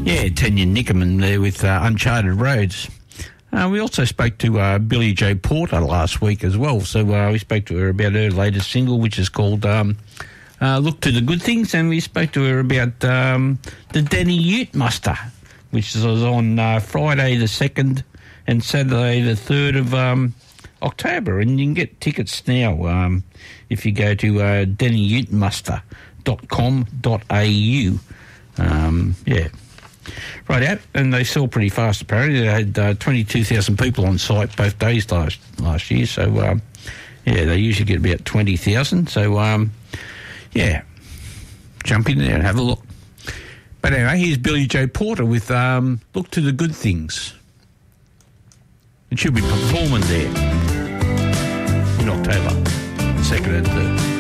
Yeah, Tanya Nickerman there with Uncharted Roads. We also spoke to Billie Joe Porter last week as well. So we spoke to her about her latest single, which is called Look to the Good Things, and we spoke to her about the Danny Ute Muster, which was on Friday the 2nd and Saturday the 3rd of October. And you can get tickets now if you go to dannyutemuster.com.au. Yeah. Right out, and they sell pretty fast apparently. They had 22,000 people on site both days last year, so yeah, they usually get about 20,000, so yeah, jump in there and have a look. But anyway, here's Billie Joe Porter with Look to the Good Things. It should be performing there in October, 2nd and 3rd.